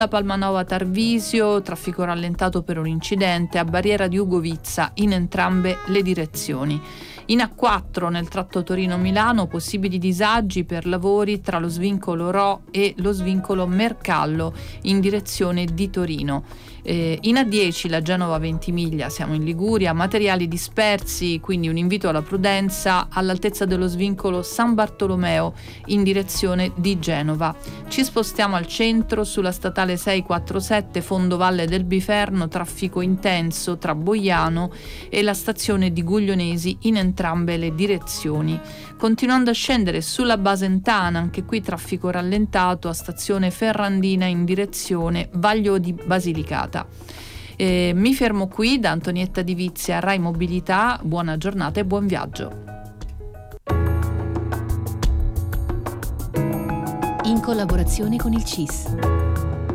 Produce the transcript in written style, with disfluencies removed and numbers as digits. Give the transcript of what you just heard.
Palmanova Tarvisio, traffico rallentato per un incidente a barriera di Ugovizza in entrambe le direzioni. In A4 nel tratto Torino-Milano possibili disagi per lavori tra lo svincolo Ro e lo svincolo Mercallo in direzione di Torino. In A10 la Genova Ventimiglia, siamo in Liguria, materiali dispersi, quindi un invito alla prudenza all'altezza dello svincolo San Bartolomeo in direzione di Genova. Ci spostiamo al centro sulla statale 647 Fondovalle del Biferno, traffico intenso tra Boiano e la stazione di Guglionesi in entrambe le direzioni. Continuando a scendere sulla Basentana, anche qui traffico rallentato a stazione Ferrandina in direzione Vaglio di Basilicata. Mi fermo qui. Da Antonietta Di Vizia, Rai Mobilità, buona giornata e buon viaggio. In collaborazione con il CIS.